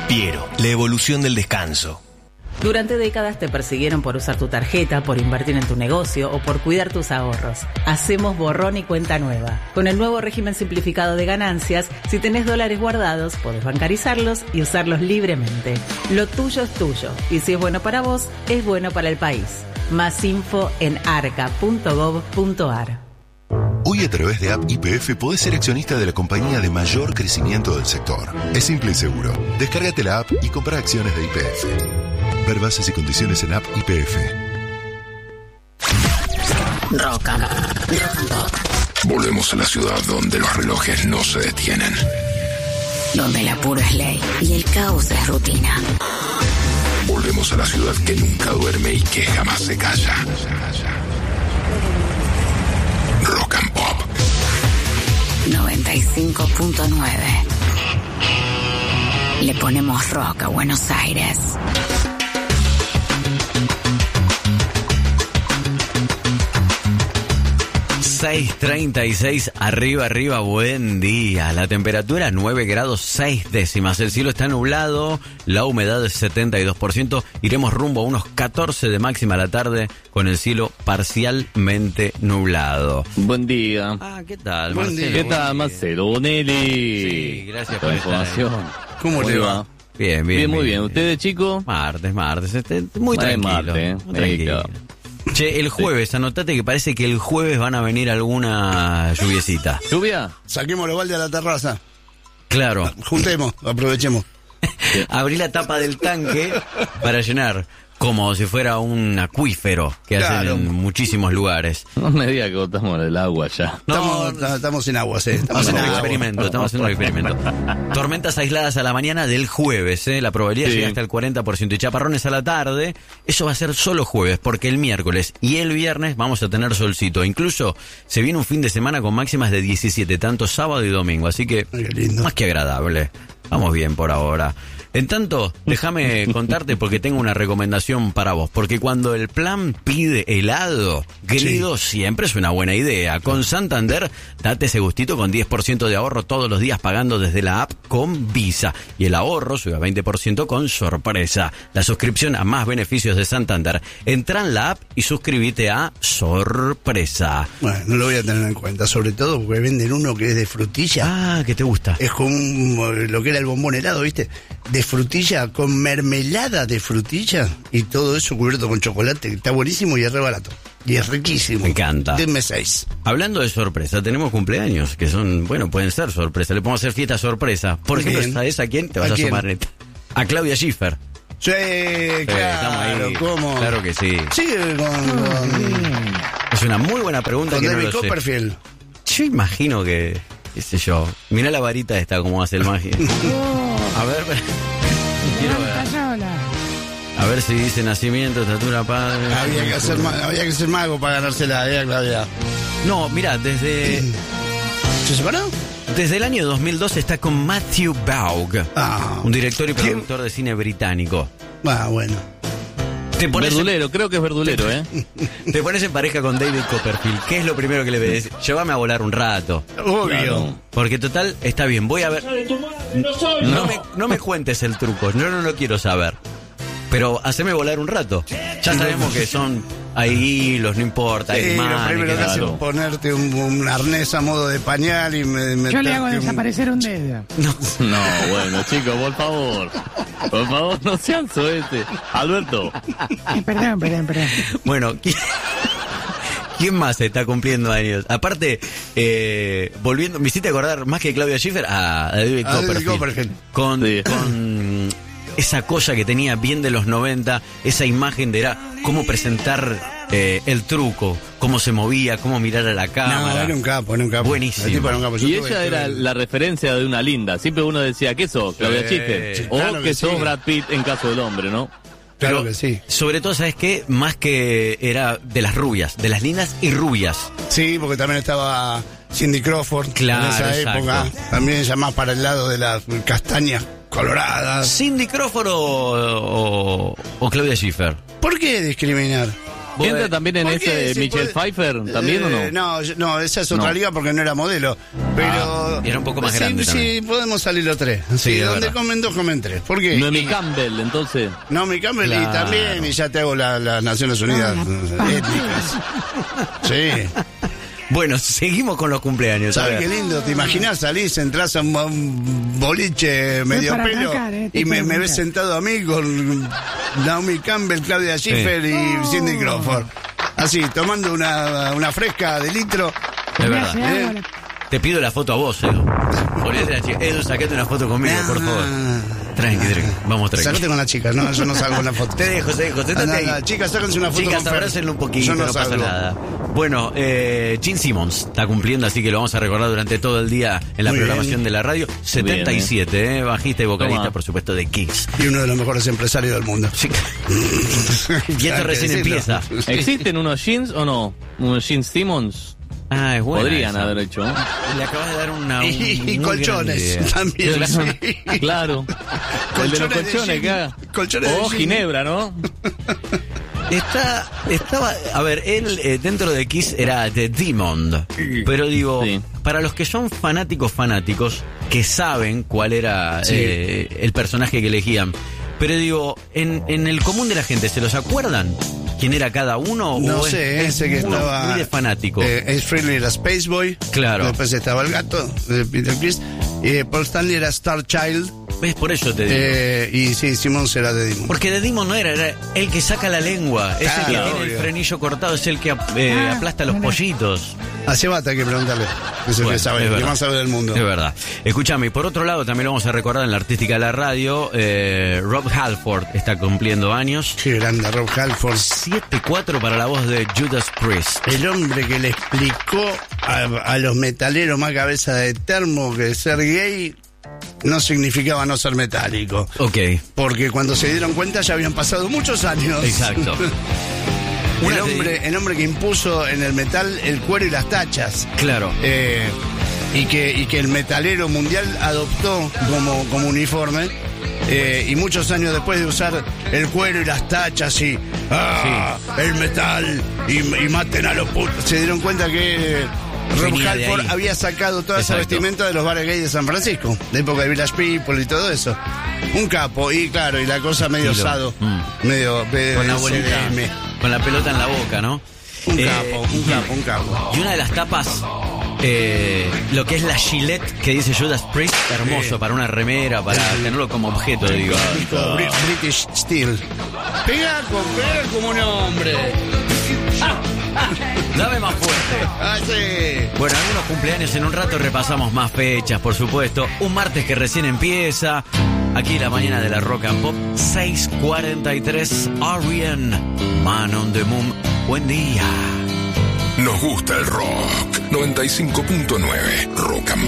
Piero, la evolución del descanso. Durante décadas te persiguieron por usar tu tarjeta, por invertir en tu negocio o por cuidar tus ahorros. Hacemos borrón y cuenta nueva. Con el nuevo régimen simplificado de ganancias, si tenés dólares guardados, podés bancarizarlos y usarlos libremente. Lo tuyo es tuyo, y si es bueno para vos, es bueno para el país. Más info en arca.gov.ar. Hoy a través de App YPF podés ser accionista de la compañía de mayor crecimiento del sector. Es simple y seguro. Descárgate la app y compra acciones de YPF. Ver bases y condiciones en App YPF. Rock and Pop. Volvemos a la ciudad donde los relojes no se detienen. Donde el apuro es ley y el caos es rutina. Volvemos a la ciudad que nunca duerme y que jamás se calla. Rock and Pop 95.9. Le ponemos rock a Buenos Aires. ...6:36, arriba, buen día. La temperatura 9 grados 6 décimas. El cielo está nublado, la humedad es 72%. Iremos rumbo a unos 14 de máxima a la tarde con el cielo parcialmente nublado. Buen día. ¿Qué tal, Buen Marcelo? día. ¿Qué tal, Marcelo Bonelli? Sí, gracias por la estar información. ¿Cómo le va? Bien. Muy bien. ¿Ustedes, chicos? Martes. Muy tranquilo. Muy tranquilo. Che, el jueves, anotate que parece que el jueves van a venir alguna lluviecita. ¿Lluvia? Saquemos los baldes a la terraza. Claro. Juntemos, aprovechemos. Abrí la tapa del tanque para llenar, como si fuera un acuífero que hacen en muchísimos lugares. No me diga que botamos el agua ya. Estamos sin agua, sí. Estamos haciendo un experimento. Tormentas aisladas a la mañana del jueves, la probabilidad llega hasta el 40%. Y chaparrones a la tarde. Eso va a ser solo jueves, porque el miércoles y el viernes vamos a tener solcito. Incluso se viene un fin de semana con máximas de 17, tanto sábado y domingo. Así que, más que agradable. Vamos bien por ahora. En tanto, déjame contarte porque tengo una recomendación para vos. Porque cuando el plan pide helado, querido, siempre es una buena idea. Con Santander, date ese gustito con 10% de ahorro todos los días pagando desde la app con Visa. Y el ahorro sube a 20% con Sorpresa. La suscripción a más beneficios de Santander. Entra en la app y suscríbete a Sorpresa. Bueno, no lo voy a tener en cuenta. Sobre todo porque venden uno que es de frutilla. ¿Qué te gusta? Es como lo que era el bombón helado, ¿viste? De frutilla, con mermelada de frutilla y todo eso cubierto con chocolate. Está buenísimo y es re barato. Y es riquísimo. Me encanta. Denme 6. Hablando de sorpresa, tenemos cumpleaños que son, pueden ser sorpresa. Le podemos hacer fiesta sorpresa. Por ejemplo, ¿sabes a quién te vas a sumar? A Claudia Schiffer. Sí, claro, ¿cómo? Claro que sí. Sí, es una muy buena pregunta. Con que David no lo Copperfield. Yo imagino que, qué sé yo, mirá la varita esta como hace el magia. A ver, quiero ver. A ver si dice nacimiento, estatura, padre. Había que ser mago para ganársela, Claudia. No, mira, desde... ¿Se separó? Desde el año 2012 está con Matthew Vaughn, un director y productor de cine británico. Bueno. Verdulero, creo que es verdulero, Te pones en pareja con David Copperfield. ¿Qué es lo primero que le ves? Llévame a volar un rato. Obvio. Claro. Porque total, está bien, voy a ver. No me cuentes el truco, no lo quiero saber. Pero haceme volar un rato. Ya sabemos que son ahí hilos, no importa. Sí, lo primero que hace es ponerte un arnés a modo de pañal y yo le hago desaparecer un dedo. No, bueno, chicos, por favor. Por favor, no sean soete. Alberto. Perdón. Bueno, ¿quién más está cumpliendo años? Aparte, volviendo, me hiciste acordar más que Claudia Schiffer a David Copperfield. Con esa cosa que tenía bien de los 90, esa imagen de cómo presentar el truco, cómo se movía, cómo mirar a la cámara. No, era un capo. Buenísimo. Y ella era la referencia de una linda. Siempre uno decía, ¿qué sos, Claudia Schiffer? Sí, o claro que sos sí. Brad Pitt en caso del hombre, ¿no? Claro que sí. Sobre todo, ¿sabes qué? Más que era de las rubias, de las lindas y rubias. Sí, porque también estaba Cindy Crawford Claro, en esa exacto. época. También ya más para el lado de las castañas coloradas. ¿Cindy Crawford o Claudia Schiffer? ¿Por qué discriminar? ¿Entra también en ¿Por ese qué? de ¿Se Michelle puede? Pfeiffer también o no? No, esa es otra No. liga porque no era modelo. Pero. y era un poco más sí, grande Sí, también. podemos salir los tres. Sí, es donde verdad. comen dos, comen tres. ¿Por qué? Noemi Campbell, entonces. No, mi Campbell y Claro. también, y ya te hago las Naciones Unidas étnicas. Sí. Bueno, seguimos con los cumpleaños. a ¿Sabes ver. qué lindo? ¿Te imaginas? Salís, entras a un boliche medio para pelo arrancar, y me para ves arrancar. sentado a mí con Naomi Campbell, Claudia Schiffer y Cindy Crawford. Así, tomando una fresca de litro. Es Me verdad. hace agua la- Te pido la foto a vos, Edu. Ponete la chica. Edu, sacate una foto conmigo, por favor. Tranqui. Vamos, tranqui. Sacate con las chicas, no, yo no salgo en la foto. Te dejo, sentate ahí. Chicas, sáquense una foto Chicas, con Fer. abrácenlo un poquito, Yo no pasa salgo. nada. Bueno, Gene Simmons está cumpliendo, así que lo vamos a recordar durante todo el día en la Muy programación bien. de la radio. 77, bajista y vocalista, Toma. por supuesto, de Kiss. Y uno de los mejores empresarios del mundo. Sí. Y esto Hay que recién decirlo. empieza. ¿Existen unos jeans o no? ¿Unos jeans Simmons? Ah, es bueno. Podrían haber hecho. ¿no? Le acabas de dar una. Y muy colchones grande idea. también. Claro. Sí. Claro. El de los Colchones de colchones, jean. acá. Colchones de O jean. Ginebra, ¿no? Estaba, a ver, él dentro de Kiss era The Demon, pero digo, Sí. para los que son fanáticos, que saben cuál era Sí. el personaje que elegían, pero digo, en el común de la gente, ¿se los acuerdan? ¿Quién era cada uno? No ¿O sé, es ese que muy, estaba. muy de fanático? Es Friendly era Space Boy. Claro. Después estaba el gato de Peter Criss. Paul Stanley era Star Child. ¿Ves? Por eso te digo. Y sí, Simmons era de Demon. Porque The Demon no era el que saca la lengua, es el que Claro, tiene el obvio. frenillo cortado, es el que aplasta los mira. pollitos. A Sebata hay que preguntarle. Es el Bueno, que sabe, es el que verdad. más sabe del mundo. Es verdad. Escúchame, y por otro lado también lo vamos a recordar en la artística de la radio, Rob Halford está cumpliendo años. Qué grande, Rob Halford. 7-4 para la voz de Judas Priest. El hombre que le explicó a los metaleros más cabeza de termo que ser gay no significaba no ser metálico. Ok, Porque cuando se dieron cuenta ya habían pasado muchos años. exacto. El hombre que impuso en el metal el cuero y las tachas. Claro. Y que el metalero mundial adoptó como uniforme. Y muchos años después de usar el cuero y las tachas y el metal y maten a los putos, se dieron cuenta que Rob Venía de Halford ahí. había sacado toda esa Exacto. vestimenta de los bares gays de San Francisco, de época de Village People y todo eso. Un capo, y claro, y la cosa medio Estilo. osado, medio Con la bolita, CDM. con la pelota en la boca, ¿no? Un capo. Y una de las tapas, lo que es la Gillette que dice Judas Priest, hermoso para una remera, para tenerlo como objeto, digo. British Steel. Pega como un hombre. Dame más fuerte. Ah, sí. Bueno, algunos cumpleaños en un rato, repasamos más fechas, por supuesto. Un martes que recién empieza. Aquí la mañana de la Rock and Pop, 6:43, R.E.M., Man on the Moon. Buen día. Nos gusta el rock. 95.9 Rock and